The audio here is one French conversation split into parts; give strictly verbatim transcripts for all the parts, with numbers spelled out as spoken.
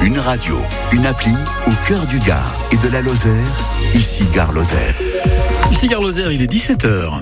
Une radio, une appli au cœur du Gard et de la Lozère. Ici Gare Lozère. Ici Gare Lozère, il est dix-sept heures.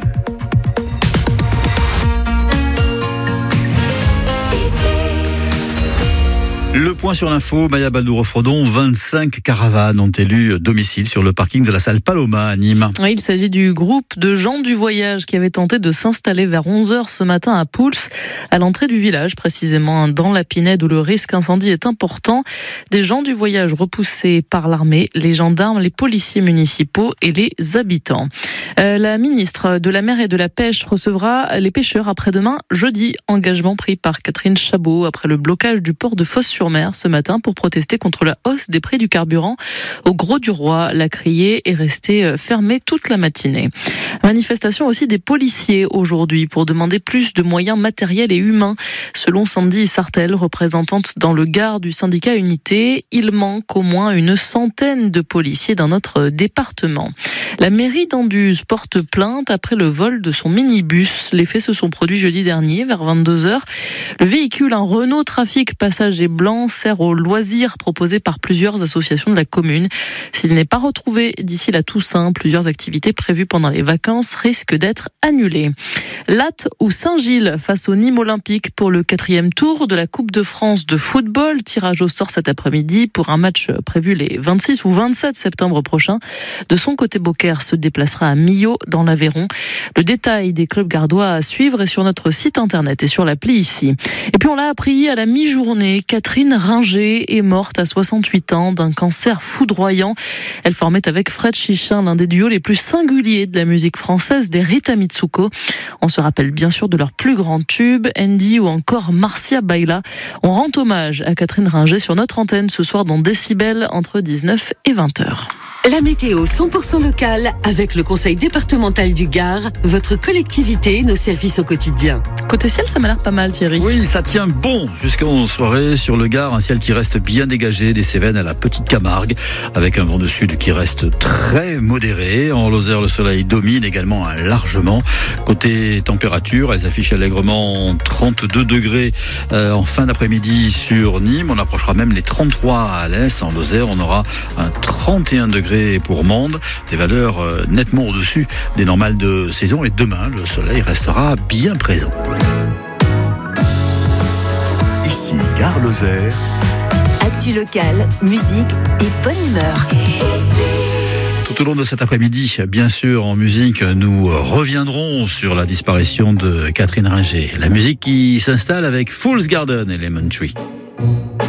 Le point sur l'info, Maya Baldouro-Frodon, vingt-cinq caravanes ont élu domicile sur le parking de la salle Paloma à Nîmes. Oui, il s'agit du groupe de gens du voyage qui avait tenté de s'installer vers onze heures ce matin à Pouls, à l'entrée du village, précisément dans la Pinède où le risque incendie est important. Des gens du voyage repoussés par l'armée, les gendarmes, les policiers municipaux et les habitants. Euh, la ministre de la Mer et de la Pêche recevra les pêcheurs après-demain, jeudi. Engagement pris par Catherine Chabot après le blocage du port de Fos-sur-Mer ce matin pour protester contre la hausse des prix du carburant. Au Grau-du-Roi, la criée est restée fermée toute la matinée. Manifestation aussi des policiers aujourd'hui pour demander plus de moyens matériels et humains. Selon Sandy Sartel, représentante dans le Gard du syndicat Unité, il manque au moins une centaine de policiers dans notre département. La mairie d'Anduze porte plainte après le vol de son minibus. Les faits se sont produits jeudi dernier vers vingt-deux heures. Le véhicule, un Renault Trafic passager blanc, sert aux loisirs proposés par plusieurs associations de la commune. S'il n'est pas retrouvé d'ici la Toussaint, plusieurs activités prévues pendant les vacances risquent d'être annulées. Latte ou Saint-Gilles face au Nîmes Olympique pour le quatrième tour de la Coupe de France de football. Tirage au sort cet après-midi pour un match prévu les vingt-six ou vingt-sept septembre prochain. De son côté, Beaucaire se déplacera à Millau dans l'Aveyron. Le détail des clubs gardois à suivre est sur notre site internet et sur l'appli ici. Et puis on l'a appris à la mi-journée, Catherine Ringer est morte à soixante-huit ans d'un cancer foudroyant. Elle formait avec Fred Chichin l'un des duos les plus singuliers de la musique française, des Rita Mitsuko. On se rappelle bien sûr de leurs plus grands tubes, Andy ou encore Marcia Baila. On rend hommage à Catherine Ringer sur notre antenne ce soir dans Décibel entre dix-neuf et vingt heures. La météo cent pour cent locale avec le conseil départemental du Gard, votre collectivité, nos services au quotidien. Côté ciel, ça m'a l'air pas mal, Thierry. Oui, ça tient bon jusqu'en soirée sur le Gard. Un ciel qui reste bien dégagé des Cévennes à la Petite Camargue, avec un vent de sud qui reste très modéré. En Lozère, le soleil domine également largement. Côté température, elles affichent allègrement trente-deux degrés euh, en fin d'après-midi sur Nîmes. On approchera même les trente-trois à Alès. En Lozère, on aura un trente et un degrés pour Mende, des valeurs euh, nettement au-dessus des normales de saison. Et demain, le soleil restera bien présent. Ici Gare Lozère. Actu locale, musique et bonne humeur. Tout au long de cet après-midi, bien sûr, en musique, nous reviendrons sur la disparition de Catherine Ringer. La musique qui s'installe avec Fool's Garden et Lemon Tree.